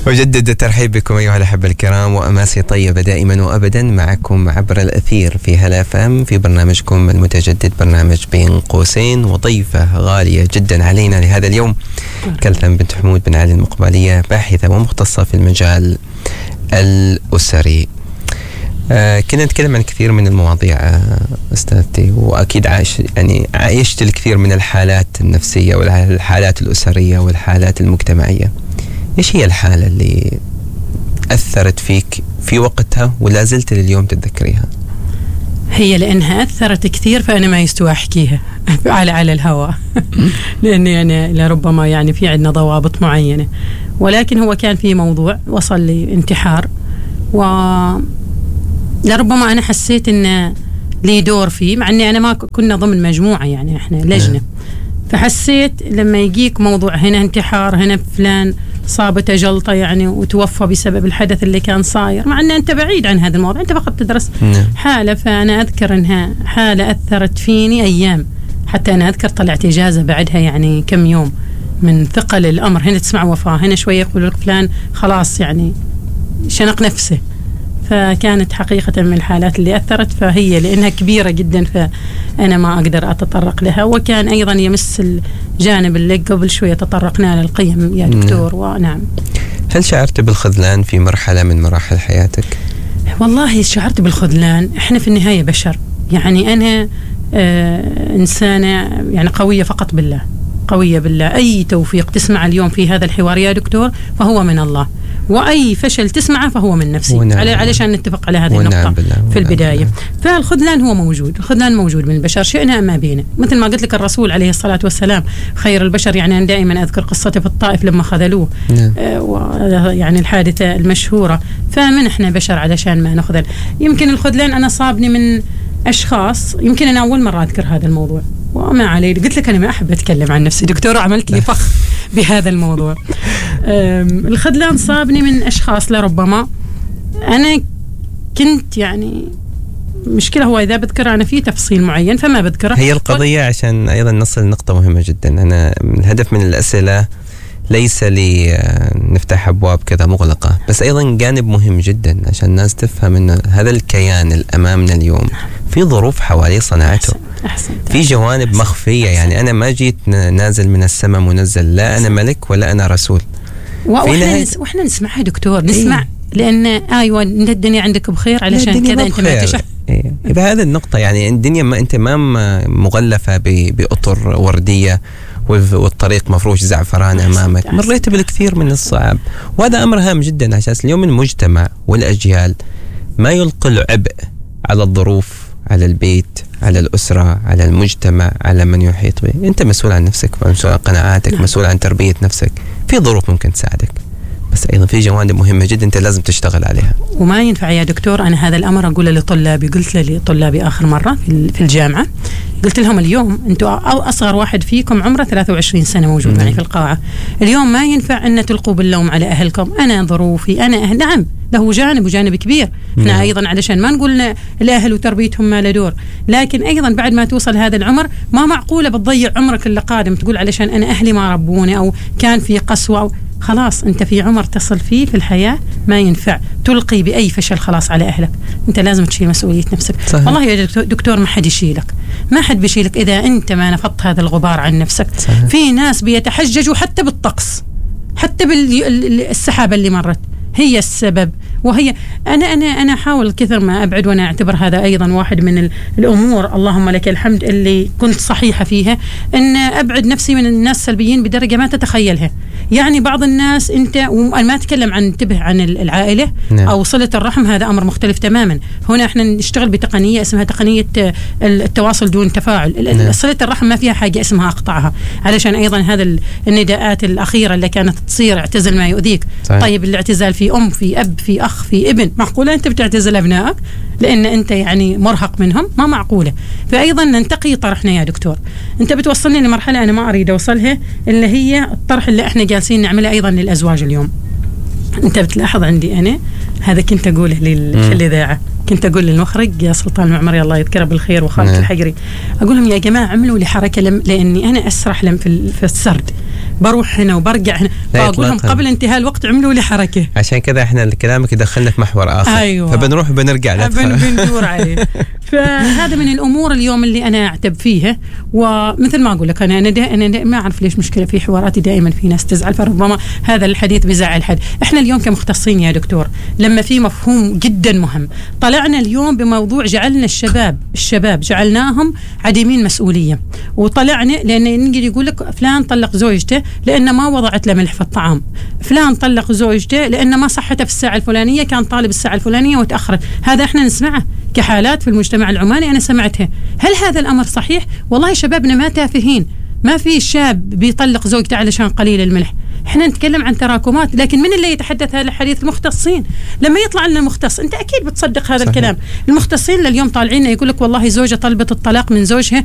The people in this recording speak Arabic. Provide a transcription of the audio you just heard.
أجدد الترحيب بكم أيها الأحبة الكرام، وأماسي طيبة دائما وأبدا معكم عبر الأثير في هلا فم في برنامجكم المتجدد، برنامج بين قوسين، وضيفة غالية جدا علينا لهذا اليوم كلثم بنت حمود بن علي المقبالية، باحثة ومختصة في المجال الأسري. كنا نتكلم عن كثير من المواضيع أستاذتي، وأكيد عايشت الكثير من الحالات النفسية والحالات الأسرية والحالات المجتمعية. إيش هي الحالة اللي أثرت فيك في وقتها ولا زلت لليوم تتذكريها؟ هي لأنها أثرت كثير فأنا ما يستوى أحكيها على الهواء لأني أنا لربما في عندنا ضوابط معينة، ولكن هو كان في موضوع وصل لي انتحار، ولربما أنا حسيت إن لي دور فيه، مع أني أنا ما كنا ضمن مجموعة، إحنا لجنة. فحسيت لما يجيك موضوع هنا انتحار، هنا فلان صابته جلطة وتوفى بسبب الحدث اللي كان صاير، مع أن أنت بعيد عن هذا الموضوع، أنت فقط تدرس حالة. فأنا أذكر أنها حالة أثرت فيني أيام، حتى أنا أذكر طلعت إجازة بعدها كم يوم من ثقل الأمر. هنا تسمع وفاة، هنا شوية يقول لك فلان خلاص شنق نفسه. فكانت حقيقة من الحالات اللي أثرت، فهي لأنها كبيرة جدا فأنا ما أقدر أتطرق لها. وكان أيضا يمس الجانب اللي قبل شوية تطرقنا للقيم يا دكتور. ونعم، هل شعرت بالخذلان في مرحلة من مراحل حياتك؟ والله شعرت بالخذلان. إحنا في النهاية بشر، أنا إنسانة قوية فقط بالله، قوية بالله. أي توفيق تسمع اليوم في هذا الحوار يا دكتور فهو من الله، وأي فشل تسمعه فهو من نفسي. علشان نتفق على هذه النقطة في البداية. فالخذلان هو موجود، الخذلان موجود من البشر، شئنا أما بينا. مثل ما قلت لك الرسول عليه الصلاة والسلام خير البشر، أنا دائما أذكر قصته في الطائف لما خذلوه، الحادثة المشهورة. فمن إحنا بشر علشان ما نخذل. يمكن الخذلان أنا صابني من أشخاص، يمكن أنا أول مرة أذكر هذا الموضوع وما علي، قلت لك أنا ما أحب أتكلم عن نفسي دكتور، عملت لي فخ بهذا الموضوع. الخذلان صابني من أشخاص لربما أنا كنت مشكلة هو إذا بذكر أنا في تفصيل معين فما بذكره. هي القضية عشان أيضا نصل نقطة مهمة جدا. أنا الهدف من الأسئلة ليس لي نفتح أبواب كذا مغلقة، بس أيضا جانب مهم جدا عشان الناس تفهم أن هذا الكيان الأمامنا اليوم في ظروف حوالي صناعته. أحسنت. في جوانب مخفية. أنا ما جيت نازل من السماء منزل، لا أنا ملك ولا أنا رسول. وإحنا نسمعها دكتور، نسمع لأن أيوة الدنيا عندك بخير علشان كذا أنت ما تشعر. بهذا النقطة الدنيا ما أنت ما مغلفة بأطر وردية والطريق مفروش زعفران أمامك. مريت بالكثير من الصعاب، وهذا أمر هام جدا عشان اليوم المجتمع والأجيال ما يلقي العبء على الظروف، على البيت، على الأسرة، على المجتمع، على من يحيط به. أنت مسؤول عن نفسك، مسؤول عن قناعاتك، مسؤول عن تربية نفسك. في ظروف ممكن تساعدك، بس أيضا في جوانب مهمة جدا أنت لازم تشتغل عليها. وما ينفع يا دكتور أنا هذا الأمر أقوله لطلابي. قلت لطلابي آخر مرة في الجامعة، قلت لهم اليوم أنتوا أو أصغر واحد فيكم عمره 23 سنة موجود معي في القاعة. اليوم ما ينفع أن تلقوا باللوم على أهلكم. أنا ظروفي، أنا أهل، نعم له جانب وجانب كبير. احنا أيضا علشان ما نقول الأهل وتربيتهم ما له دور، لكن أيضا بعد ما توصل هذا العمر ما معقولة بتضيع عمرك اللي قادم تقول علشان أنا أهلي ما ربوني أو كان في قسوة خلاص. أنت في عمر تصل فيه في الحياة ما ينفع تلقي بأي فشل خلاص على أهلك. أنت لازم تشيل مسؤولية نفسك. صحيح. والله يا دكتور ما حد يشيلك، ما حد بيشيلك إذا أنت ما نفضت هذا الغبار عن نفسك. صحيح. في ناس بيتحججوا حتى بالطقس، حتى بالسحابة اللي مرت هي السبب. وهي أنا أحاول كثر ما أبعد، وأنا أعتبر هذا أيضا واحد من الأمور اللهم لك الحمد اللي كنت صحيحة فيها، أن أبعد نفسي من الناس السلبيين بدرجة ما تتخيلها. بعض الناس أنت ما أتكلم عن انتبه عن العائلة أو صلة الرحم، هذا أمر مختلف تماما. هنا إحنا نشتغل بتقنية اسمها تقنية التواصل دون تفاعل. صلة الرحم ما فيها حاجة اسمها أقطعها، علشان أيضا هذا النداءات الأخيرة اللي كانت تصير اعتزل ما يؤذيك. صحيح. طيب الاعتزال في أم، في أب، في أخ، في ابن، معقولة أنت بتعتزل أبنائك لأن أنت مرهق منهم؟ ما معقولة. فأيضا ننتقي طرحنا يا دكتور. أنت بتوصلني لمرحلة أنا ما أريد أوصلها، اللي هي الطرح اللي إحنا جالسين نعمله أيضا للأزواج اليوم. أنت بتلاحظ عندي أنا هذا كنت أقوله في الإذاعة، كنت أقول للمخرج يا سلطان المعمري الله يذكره بالخير وخالد الحجري، أقول لهم يا جماعة عملوا لي حركة لأني أنا أسرح في السرد، بروح هنا وبرجع هنا، فاقول لهم قبل انتهاء الوقت عملوا لي حركه. عشان كذا احنا كلامك يدخلنا في محور اخر. أيوة. فبنروح وبنرجع بندور عليه. فهذا من الامور اليوم اللي انا اعتب فيها. ومثل ما اقول لك انا ما اعرف ليش مشكله في حواراتي دائما في ناس تزعل، فربما هذا الحديث بزعل حد. احنا اليوم كمختصين يا دكتور لما في مفهوم جدا مهم، طلعنا اليوم بموضوع جعلنا الشباب جعلناهم عديمين مسؤوليه، وطلعنا لان نجي يقول لك فلان طلق زوجته لان ما وضعت له ملح في الطعام، فلان طلق زوجته لان ما صحته في الساعه الفلانيه، كان طالب الساعه الفلانيه وتاخرت. هذا احنا نسمعه كحالات في المجتمع العماني، انا سمعتها. هل هذا الامر صحيح؟ والله شبابنا ما تافهين، ما في شاب بيطلق زوجته علشان قليل الملح. احنا نتكلم عن تراكمات، لكن من اللي يتحدث هذا الحديث؟ المختصين. لما يطلع لنا مختص انت اكيد بتصدق هذا صحيح. الكلام. المختصين لليوم طالعين يقول لك والله زوجة طلبت الطلاق من زوجها